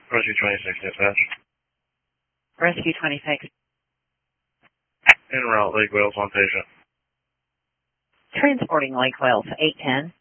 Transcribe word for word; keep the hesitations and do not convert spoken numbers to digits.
Rescue twenty-six, dispatch. Rescue twenty-six. En route, Lake Wales, one patient. Transporting Lake Wales, eight ten.